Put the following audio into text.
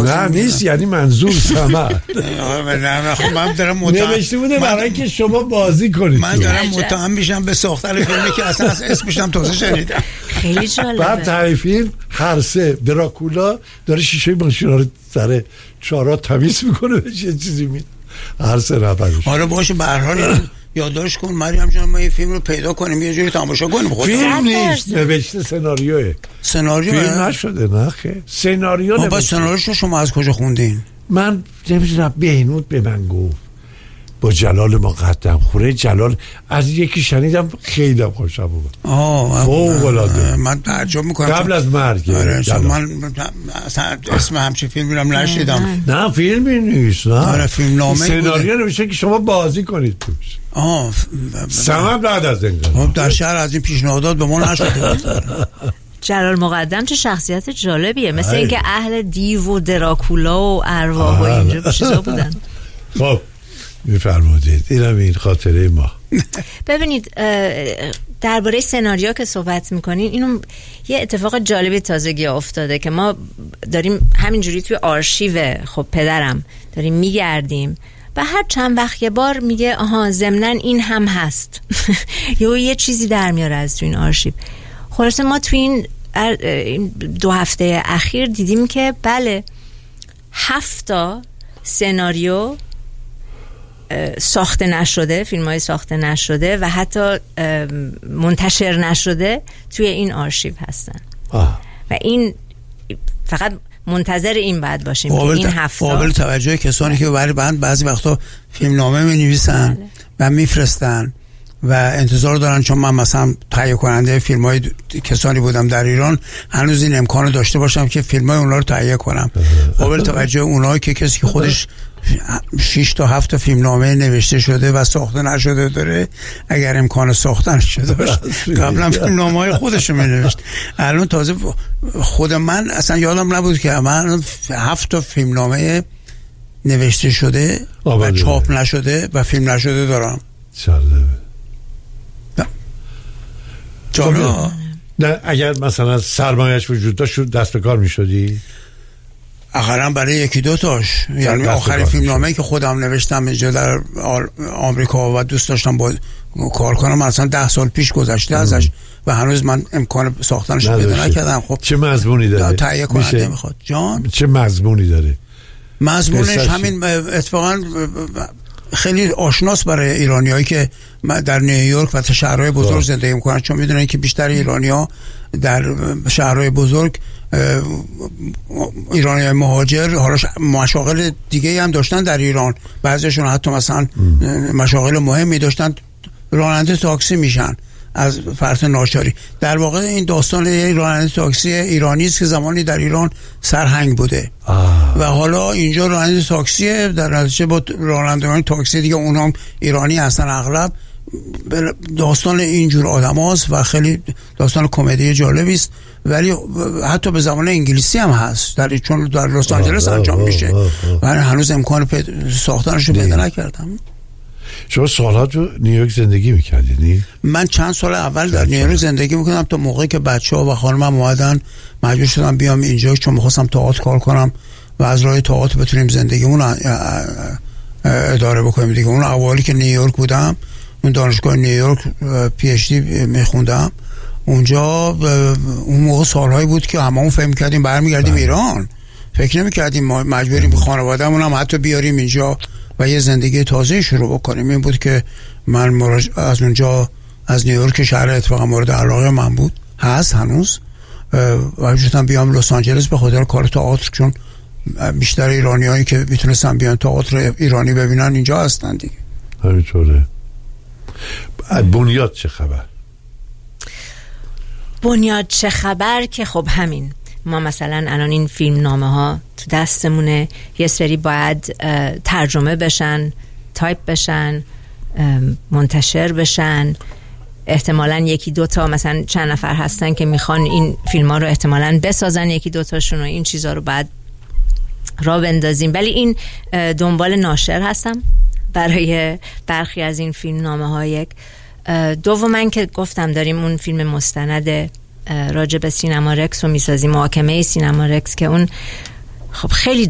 نه نیست، یعنی منظور سمر من دارم نوشته بوده برای که شما بازی کنید. من دارم متهم میشم به ساختن فیلمی که اصلا از اسمش هم تازه شنیدم. خیلی جالبه. بعد ته فیلم هر سه دراکولا داره شیشه ماشینا رو سر چهارراه تمیز میکنه، بهش یه چیزی میده هر سه نفرش. آره باشه، به هر حال یادداشت کن مریم جان، ما این فیلم رو پیدا کنیم یه جوری تماشا کنیم. فیلم نیست، نوشته سناریوه. سناریو فیلم نشده. نه خیر، سناریو نوشته. بابا سناریوشو شما از کجا خوندین؟ من نمیدونم، بهنود به من گفت با جلال مقدم خوره. جلال از یکی شنیدم خیلی خوشم بود. فوق‌العاده. من تعجب میکنم قبل از مرگ. آره من اصلا اسم همچین فیلمی رو نشیدم. نه فیلمی نیست. نه آره فیلم نامه سناریو نوشته که شما بازی کنید توش. سمر بعد از انقلاب در شهر از این پیشنهادات به ما نشده. جلال مقدم چه شخصیت جالبیه، مثل اینکه اهل دیو و دراکولا و ارواح و اینجا چیزا بودن. خب میفرمودید، اینم این خاطره ما. ببینید درباره سناریو که صحبت میکنین، اینو یه اتفاق جالبی تازگی افتاده که ما داریم همینجوری توی آرشیو خب پدرم داریم میگردیم و هر چند وقت یه بار میگه آها ضمناً این هم هست یه چیزی در میاره از تو این آرشیو. خلاصه ما تو این 2 هفته اخیر دیدیم که بله 7 سناریو ساخته نشده، فیلم‌های ساخته نشده و حتی منتشر نشده توی این آرشیو هستن. و این فقط منتظر این بعد باشیم که این 7 قابل توجه کسانی که برای بعضی وقتا فیلمنامه می‌نویسن و میفرستن و انتظار دارن، چون من مثلا تهیه کننده فیلم‌های کسانی بودم در ایران، هنوز این امکانو داشته باشم که فیلم‌های اونا رو تهیه کنم. قابل توجه اونایی که کسی که خودش 6 تا 7 فیلمنامه نوشته شده و ساخته نشده داره، اگر امکان ساختنش شده باشه قبلا فیلمنامه‌های خودش رو می‌نوشت. الان تازه خود من اصلا یادم نبود که من 7 تا فیلمنامه نوشته شده و چاپ نشده و فیلم نشده دارم. نه اگر مثلا سرمایه‌اش وجود داشت دست به کار می‌شدی؟ اخرام برای 1-2 تاش، یعنی آخرین فیلمنامه‌ای که خودم نوشتم اینجا در آمریکا و دوست داشتم با کار کنم، مثلا 10 سال پیش گذشته ازش و هنوز من امکان ساختنش پیدا نکردم. خب چه مضمونی داره؟ تهیه کننده میخواد. جان چه مضمونی داره؟ مضمونش همین اتفاقا خیلی آشناس برای ایرانیایی که در نیویورک و شهرهای بزرگ زندگی میکنن، چون میدونن که بیشتر ایرانی‌ها در شهرهای بزرگ ایرانی مهاجر حالا مشاغل دیگه هم داشتن در ایران، بعضیشون حتی مثلا مشاغل مهمی داشتن، راننده تاکسی میشن از فرط ناچاری. در واقع این داستان یه راننده تاکسی ایرانی است که زمانی در ایران سرهنگ بوده و حالا اینجا راننده تاکسی در نتیجه با رانندگان تاکسی دیگه اونام ایرانی هستن اغلب. داستان اینجور آدم هاست و خیلی داستان کمدی جالبی است، ولی حتی به زبان انگلیسی هم هست چون در لس آنجلس انجام میشه و هنوز امکان ساختنش رو پیدا نکردم. شما سالها تو نیویورک زندگی میکردید؟ من چند سال اول در نیویورک زندگی میکردم تا موقعی که بچه‌ها و خانمم اومدن مجبور شدم بیام اینجا، چون می‌خواستم تئاتر کار کنم و از راه تئاتر بتونیم زندگیمون اداره بکنیم دیگه. اون اولی که نیویورک بودم، اون دانشگاه نیویورک پی اچ دی میخوندم اونجا، اون موقع سالهایی بود که هممون فهم کردیم برمیگردیم ایران، فکر نمی‌کردیم ما مجبوریم خانواده‌مون هم حتی بیاریم اینجا و یه زندگی تازه شروع بکنیم. این بود که من از اونجا از نیویورک شهر اتفاقا مورد علاقه من بود، هست هنوز، و شدم بیام لس آنجلس به خاطر کار تئاتر، چون بیشتر ایرانیایی که میتونستن بیان تئاتر ایرانی ببینن اینجا هستن دیگه. همینطوره. بنیاد چه خبر؟ بنیاد چه خبر که خب همین، ما مثلا الان این فیلم نامه ها تو دستمونه، یه سری باید ترجمه بشن، تایپ بشن، منتشر بشن، احتمالاً 1-2 تا مثلا چند نفر هستن که میخوان این فیلم ها رو احتمالاً بسازن، 1-2 تاشون رو این چیزا رو بعد را بندازیم. ولی این دنبال ناشر هستم برای برخی از این فیلم نامه ها. دوماً که گفتم داریم اون فیلم مستند راجع به سینما رکس رو میسازیم، محاکمه سینما رکس، که اون خب خیلی